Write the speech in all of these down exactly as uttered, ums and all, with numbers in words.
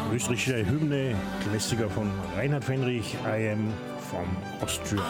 Österreichische Hymne, Klassiker von Reinhard Fendrich, I Am From Austria.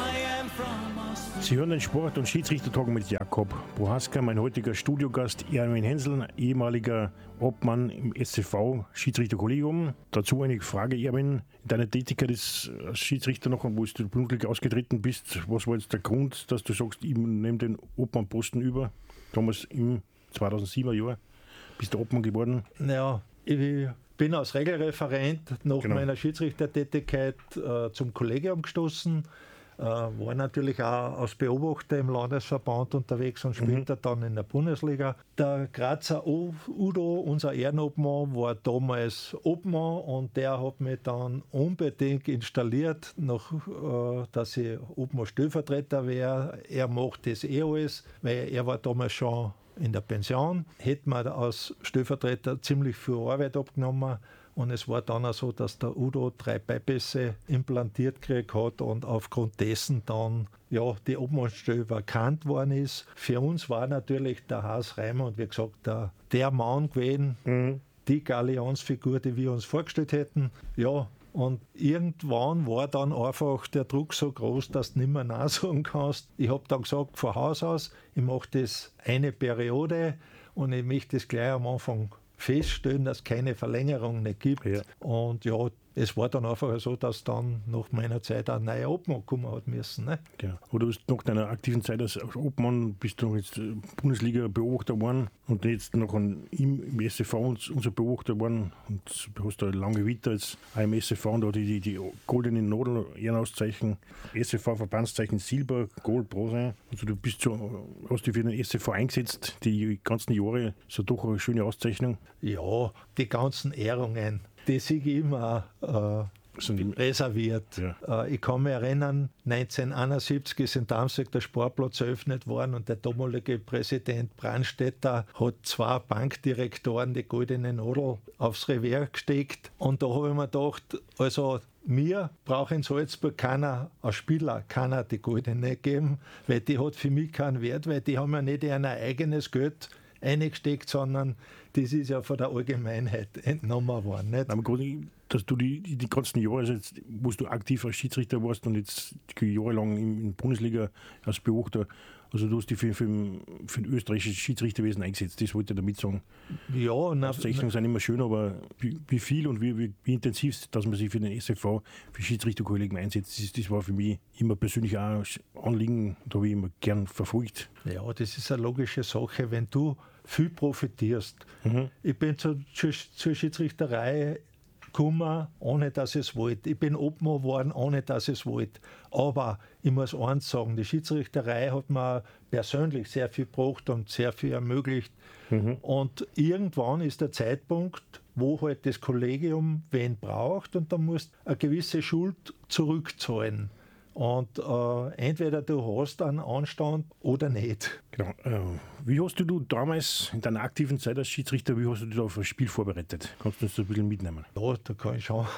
Sie hören den Sport- und Schiedsrichtertalk mit Jakob Prohaska, mein heutiger Studiogast Erwin Hensel, ehemaliger Obmann im S C V Schiedsrichterkollegium. Dazu eine Frage, Erwin, in deiner Tätigkeit als Schiedsrichter noch, wo du Bundesliga ausgetreten bist, was war jetzt der Grund, dass du sagst, ich nehme den Obmannposten über, damals im zweitausendsiebener Jahr, bist du Obmann geworden? Ja, ich bin als Regelreferent nach Genau. meiner Schiedsrichtertätigkeit äh, zum Kollegium gestoßen, äh, war natürlich auch als Beobachter im Landesverband unterwegs und später mhm. dann in der Bundesliga. Der Grazer Udo, unser Ehrenobmann, war damals Obmann und der hat mich dann unbedingt installiert, nach, äh, dass ich Obmann-Stellvertreter wäre. Er macht das eh alles, weil er war damals schon in der Pension, hätte man als Stellvertreter ziemlich viel Arbeit abgenommen und es war dann auch so, dass der Udo drei Beipässe implantiert gekriegt hat und aufgrund dessen dann ja, die Obmannstelle vakant worden ist. Für uns war natürlich der Haas Reimer und wie gesagt, der, der Mann gewesen, mhm. die Galionsfigur, die wir uns vorgestellt hätten. Ja, und irgendwann war dann einfach der Druck so groß, dass du nicht mehr Nein sagen kannst. Ich habe dann gesagt, von Haus aus, ich mache das eine Periode und ich möchte das gleich am Anfang feststellen, dass es keine Verlängerung nicht gibt. Ja. Und ja, es war dann einfach so, dass dann nach meiner Zeit ein neuer Obmann kommen hat müssen. Ne? Ja. Oder du bist nach deiner aktiven Zeit als Obmann bist du jetzt Bundesliga-Beobachter geworden und jetzt noch im, im S C V unser Beobachter geworden und du hast da lange Vita jetzt auch im S C V und da die, die, die goldenen Nadel-Ehrenauszeichen, S C V-Verbandszeichen Silber, Gold, Bronze. Also du bist so, hast dich für den S C V eingesetzt, die ganzen Jahre, ist ja doch eine schöne Auszeichnung. Ja, die ganzen Ehrungen, die sehe ich immer äh, reserviert. Ja. Äh, ich kann mich erinnern, neunzehnhunderteinundsiebzig ist in Darmstadt der Sportplatz eröffnet worden und der damalige Präsident Brandstätter hat zwei Bankdirektoren die goldene Nadel aufs Revers gesteckt. Und da habe ich mir gedacht, also mir braucht in Salzburg keiner, als Spieler, keiner die goldene geben, weil die hat für mich keinen Wert, weil die haben ja nicht in ein eigenes Geld eingesteckt, sondern das ist ja von der Allgemeinheit entnommen worden. Nicht? Aber gerade, dass du die, die, die ganzen Jahre, also jetzt, wo du aktiv als Schiedsrichter warst und jetzt jahrelang in, in der Bundesliga als Beobachter, also du hast dich für, für, für ein österreichisches Schiedsrichterwesen eingesetzt, das wollte ich damit sagen. Ja, Auszeichnungen sind immer schön, aber wie, wie viel und wie, wie, wie intensiv, dass man sich für den S C V, für Schiedsrichterkollegen einsetzt, das, das war für mich immer persönlich auch ein Anliegen, da habe ich immer gern verfolgt. Ja, das ist eine logische Sache, wenn du viel profitierst. Mhm. Ich bin zur, zur, zur Schiedsrichterei gekommen, ohne dass ich es wollte. Ich bin Obmann geworden, ohne dass ich es wollte. Aber ich muss eins sagen, die Schiedsrichterei hat mir persönlich sehr viel gebracht und sehr viel ermöglicht. Mhm. Und irgendwann ist der Zeitpunkt, wo halt das Kollegium wen braucht und dann musst du eine gewisse Schuld zurückzahlen. Und äh, entweder du hast einen Anstand oder nicht. Genau. Äh, wie hast du, du damals in deiner aktiven Zeit als Schiedsrichter, wie hast du dich da auf ein Spiel vorbereitet? Kannst du uns das ein bisschen mitnehmen? Ja, da kann ich schon.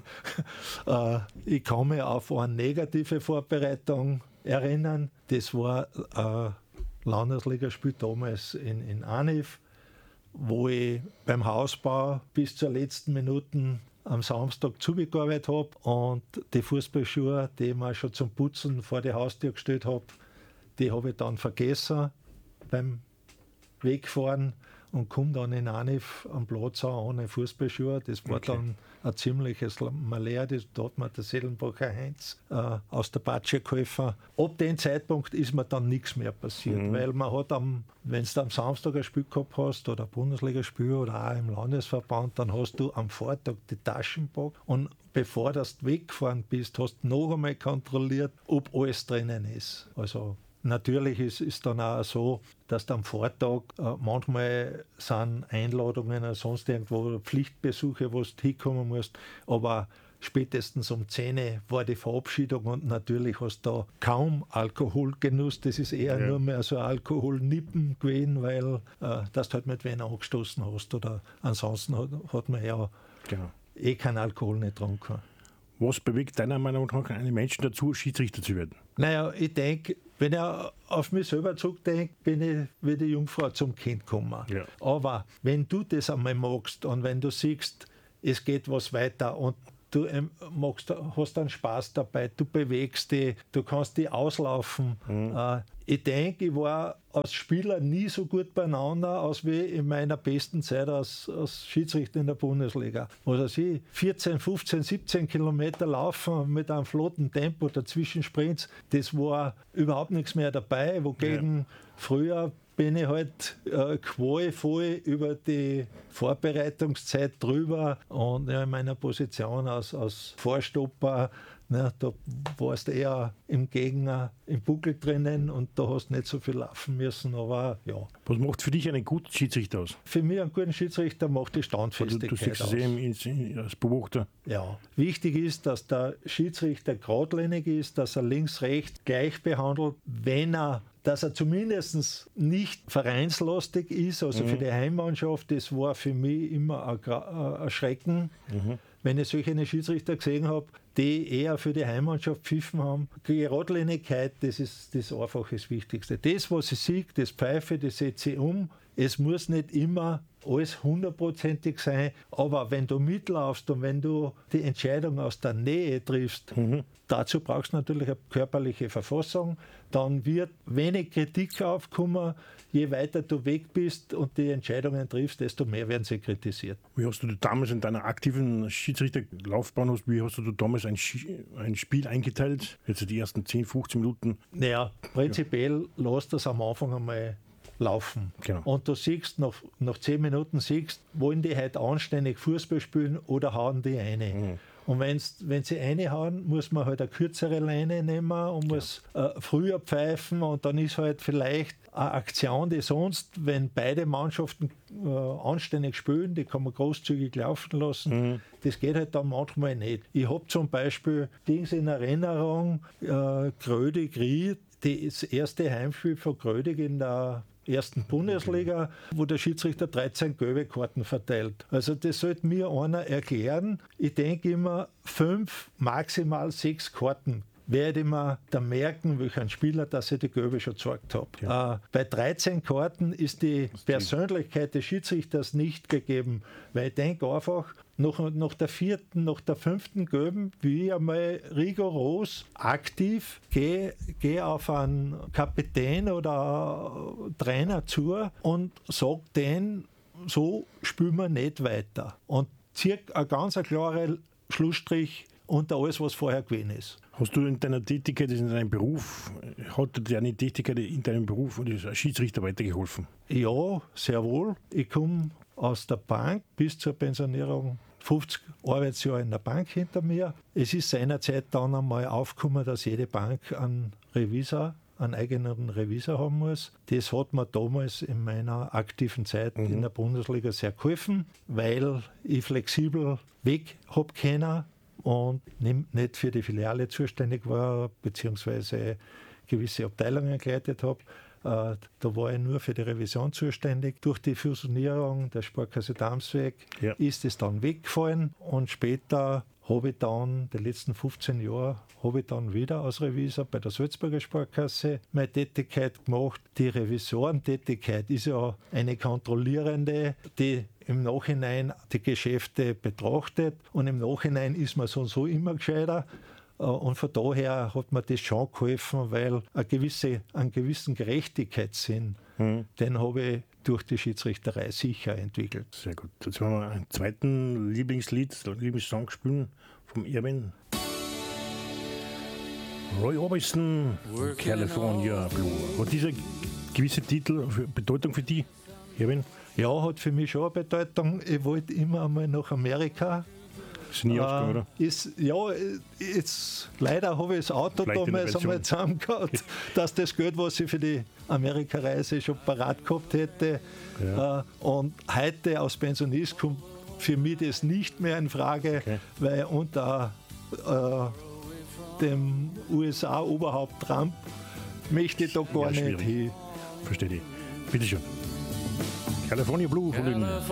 äh, ich kann mich auf eine negative Vorbereitung erinnern. Das war ein Landesligaspiel damals in, in Anif, wo ich beim Hausbau bis zur letzten Minute am Samstag zugearbeitet habe und die Fußballschuhe, die ich mir schon zum Putzen vor die Haustür gestellt habe, die habe ich dann vergessen beim Wegfahren und komme dann in Anif am Platz an ohne Fußballschuhe. Das war okay. Dann ein ziemliches Malheur, das da hat mir der Sedelbacher Heinz äh, aus der Patsche geholfen. Ab dem Zeitpunkt ist mir dann nichts mehr passiert, mhm. weil man hat am, wenn du am Samstag ein Spiel gehabt hast oder ein Bundesligaspiel oder auch im Landesverband, dann hast du am Vortag die Taschen gepackt und bevor du weggefahren bist, hast du noch einmal kontrolliert, ob alles drinnen ist. Also natürlich ist es dann auch so, dass am Vortag äh, manchmal sind Einladungen oder sonst irgendwo Pflichtbesuche, wo du hinkommen musst, aber spätestens um zehn Uhr war die Verabschiedung und natürlich hast du da kaum Alkoholgenuss, das ist eher ja. nur mehr so Alkoholnippen gewesen, weil äh, dass du halt mit wen angestoßen hast oder ansonsten hat, hat man ja genau. eh keinen Alkohol nicht getrunken. Was bewegt deiner Meinung nach einen Menschen dazu, Schiedsrichter zu werden? Naja, ich denke, wenn ich auf mich selber zurückdenke, bin ich wie die Jungfrau zum Kind gekommen. Ja. Aber wenn du das einmal magst und wenn du siehst, es geht was weiter und du ähm, magst, hast dann Spaß dabei, du bewegst dich, du kannst dich auslaufen. Mhm. Äh, ich denke, ich war als Spieler nie so gut beieinander, als wie in meiner besten Zeit als, als Schiedsrichter in der Bundesliga. Also ich vierzehn, fünfzehn, siebzehn Kilometer laufen mit einem flotten Tempo, dazwischen Sprints, das war überhaupt nichts mehr dabei, wogegen ja. früher bin ich halt äh, qualvoll über die Vorbereitungszeit drüber und ja, in meiner Position als, als Vorstopper, ne, da warst du eher im Gegner im Buckel drinnen und da hast du nicht so viel laufen müssen, aber ja. Was macht für dich einen guten Schiedsrichter aus? Für mich einen guten Schiedsrichter macht die Standfestigkeit aus. Du, du siehst es eben als Beobachter. Ja. Wichtig ist, dass der Schiedsrichter geradlinig ist, dass er links-rechts gleich behandelt, wenn er dass er zumindest nicht vereinslastig ist, also mhm. für die Heimmannschaft, das war für mich immer ein, ein Schrecken, mhm. wenn ich solche Schiedsrichter gesehen habe, die eher für die Heimmannschaft pfiffen haben. Die Geradlinigkeit, das ist das einfach das Wichtigste. Das, was ich sehe, das pfeife, das setze ich um. Es muss nicht immer alles hundertprozentig sein, aber wenn du mitlaufst und wenn du die Entscheidung aus der Nähe triffst, mhm. dazu brauchst du natürlich eine körperliche Verfassung, dann wird wenig Kritik aufkommen, je weiter du weg bist und die Entscheidungen triffst, desto mehr werden sie kritisiert. Wie hast du damals in deiner aktiven Schiedsrichterlaufbahn, wie hast du damals ein, ein Spiel eingeteilt, jetzt die ersten zehn, fünfzehn Minuten? Naja, prinzipiell ja. lass das am Anfang einmal laufen. Genau. Und du siehst, nach, nach zehn Minuten siehst, wollen die heute anständig Fußball spielen oder hauen die eine. Mhm. Und wenn's, wenn sie eine hauen, muss man halt eine kürzere Leine nehmen und muss ja. äh, früher pfeifen und dann ist halt vielleicht eine Aktion, die sonst, wenn beide Mannschaften äh, anständig spielen, die kann man großzügig laufen lassen. Mhm. Das geht halt dann manchmal nicht. Ich habe zum Beispiel Dings in Erinnerung, äh, Grödig-Ried, das erste Heimspiel von Grödig in der ersten Bundesliga, wo der Schiedsrichter dreizehn gelbe Karten verteilt. Also das sollte mir einer erklären. Ich denke immer, fünf, maximal sechs Karten werde ich mir dann merken, welchen Spieler, dass ich die gelbe schon gezeigt habe. Ja. Äh, bei dreizehn Karten ist die Persönlichkeit des Schiedsrichters nicht gegeben, weil ich denke einfach, nach, nach der vierten, nach der fünften gelben, wie ich einmal rigoros, aktiv, gehe geh auf einen Kapitän oder Trainer zu und sage denen, so spielen wir nicht weiter. Und ziehe einen ganz klaren Schlussstrich unter alles, was vorher gewesen ist. Hast du in deiner Tätigkeit, in deinem Beruf, hat dir deine Tätigkeit in deinem Beruf als Schiedsrichter weitergeholfen? Ja, sehr wohl. Ich komme aus der Bank bis zur Pensionierung, fünfzig Arbeitsjahre in der Bank hinter mir. Es ist seinerzeit dann einmal aufgekommen, dass jede Bank einen Revisor, einen eigenen Revisor haben muss. Das hat mir damals in meiner aktiven Zeit mhm. in der Bundesliga sehr geholfen, weil ich flexibel weg habe können und nicht für die Filiale zuständig war, beziehungsweise gewisse Abteilungen geleitet habe. Äh, da war ich nur für die Revision zuständig. Durch die Fusionierung der Sparkasse Damsweg ja. ist es dann weggefallen und später habe ich dann, die letzten fünfzehn Jahre, habe ich dann wieder als Revisor bei der Salzburger Sparkasse meine Tätigkeit gemacht. Die Revisorentätigkeit ist ja eine kontrollierende, die im Nachhinein die Geschäfte betrachtet und im Nachhinein ist man so und so immer gescheiter. Und von daher hat mir das schon geholfen, weil eine gewisse, einen gewissen Gerechtigkeitssinn, mhm. den habe ich durch die Schiedsrichterei sicher entwickelt. Sehr gut. Jetzt wollen wir einen zweiten Lieblingslied, Lieblingssong spielen vom Erwin. Roy Orbison, California Blue. Hat dieser gewisse Titel Bedeutung für dich, Erwin? Ja, hat für mich schon eine Bedeutung. Ich wollte immer einmal nach Amerika. Ist nie äh, ausgegangen, oder? Ist, ja, jetzt, leider habe ich das Auto Vielleicht damals einmal zusammengehabt, dass das Geld, was ich für die Amerikareise schon parat gehabt hätte. Ja. Äh, und heute als Pensionist kommt für mich das nicht mehr in Frage, okay. weil unter äh, dem U S A-Oberhaupt Trump möchte ich da gar ja, nicht hin. Verstehe ich. Bitte schön. California Blue von den